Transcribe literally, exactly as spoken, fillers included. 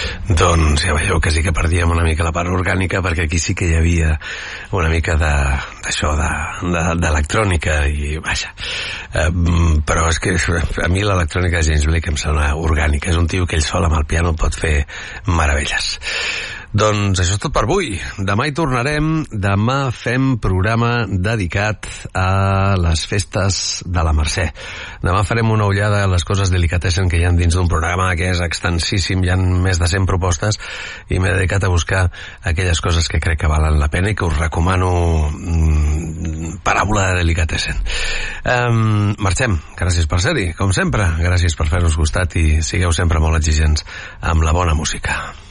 Doncs ja veieu que sí que perdíem una mica la part orgànica, perquè aquí sí que hi havia una mica d'això, d'electrònica, i vaja. Eh, però és que a mi l'electrònica de James Blake em sona orgànica. És un tio que ell sol amb el piano pot fer meravelles. Doncs això és tot per avui. Demà hi tornarem. Demà fem programa dedicat a les festes de la Mercè. Demà farem una ullada a les coses delicatessen que hi ha dins d'un programa que és extensíssim, hi ha més de cent propostes, i m'he dedicat a buscar aquelles coses que crec que valen la pena i que us recomano. mm, paraula de delicatessen. Um, marxem. Gràcies per ser-hi, com sempre. Gràcies per fer-nos costat i sigueu sempre molt exigents amb la bona música.